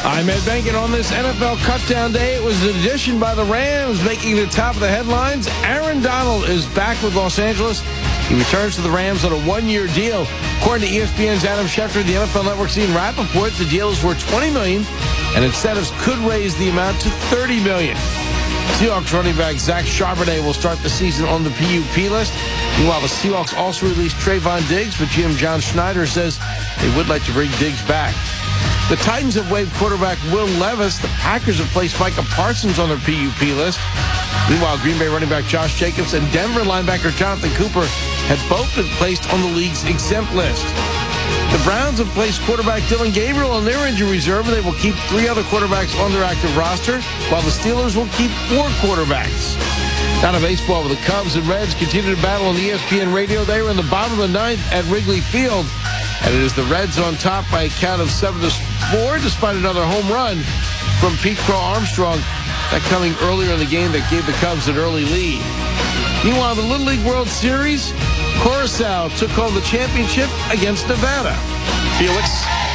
I'm Ed Benkin. On this NFL Cutdown Day, it was an addition by the Rams making the top of the headlines. Aaron Donald is back with Los Angeles. He returns to the Rams on a one-year deal. According to ESPN's Adam Schefter, the NFL Network's Ian Rappaport, the deal is worth $20 million, and incentives could raise the amount to $30 million. Seahawks running back Zach Charbonnet will start the season on the PUP list. Meanwhile, the Seahawks also released Trayvon Diggs, but GM John Schneider says they would like to bring Diggs back. The Titans have waived quarterback Will Levis. The Packers have placed Micah Parsons on their PUP list. Meanwhile, Green Bay running back Josh Jacobs and Denver linebacker Jonathan Cooper have both been placed on the league's exempt list. The Browns have placed quarterback Dylan Gabriel on their injury reserve, and they will keep 3 other quarterbacks on their active roster, while the Steelers will keep 4 quarterbacks. Down to baseball, with the Cubs and Reds continue to battle on the ESPN radio. They were in the bottom of the 9th at Wrigley Field, and it is the Reds on top by a count of 7-4, despite another home run from Pete Crow-Armstrong. That coming earlier in the game that gave the Cubs an early lead. Meanwhile, the Little League World Series, Curaçao took home the championship against Nevada. Felix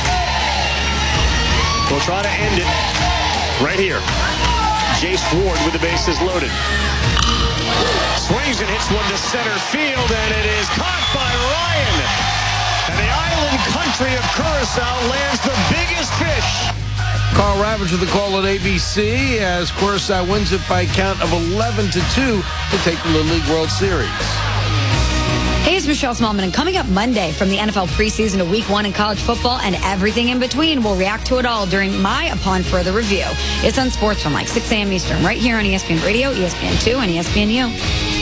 will try to end it right here. Jace Ward with the bases loaded. Swings and hits one to center field, and it is caught by Ryan. And the island country of Curaçao lands the biggest fish. Carl Ravage with the call at ABC as Curaçao wins it by a count of 11-2 to take the Little League World Series. Hey, it's Michelle Smallman, and coming up Monday from the NFL preseason to Week 1 in college football and everything in between, we'll react to it all during my Upon Further Review. It's on Sports from like 6 a.m. Eastern, right here on ESPN Radio, ESPN2, and ESPNU.